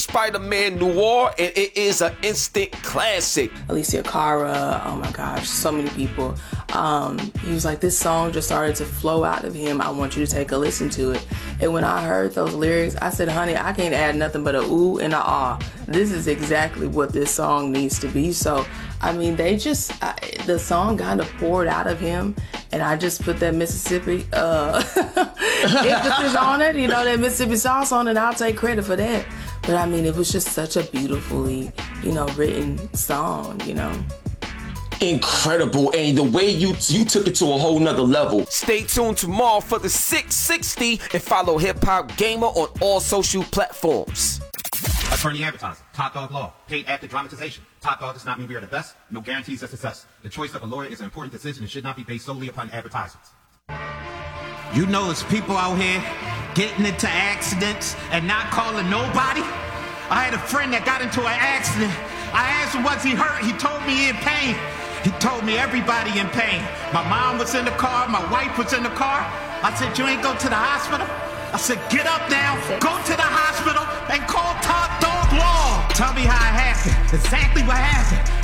Spider-Man Noir, and it is an instant classic. Alicia Cara, oh my gosh, so many people. He was like, this song just started to flow out of him. I want you to take a listen to it. And when I heard those lyrics, I said, honey, I can't add nothing but a ooh and a ah. This is exactly what this song needs to be. So, I mean, the song kind of poured out of him, and I just put that Mississippi emphasis on it, that Mississippi sauce on it. I'll take credit for that. But I mean, it was just such a beautifully, written song, Incredible, and the way you took it to a whole nother level. Stay tuned tomorrow for the 660 and follow Hip Hop Gamer on all social platforms. Attorney advertising, Top Dog Law, paid actor dramatization. Top Dog does not mean we are the best, no guarantees of success. The choice of a lawyer is an important decision and should not be based solely upon advertisements. You know there's people out here getting into accidents and not calling nobody. I had a friend that got into an accident. I asked him, was he hurt? He told me he in pain. He told me everybody in pain. My mom was in the car, my wife was in the car. I said, you ain't go to the hospital? I said, get up now, go to the hospital and call Top Dog Law. Tell me how it happened, exactly what happened.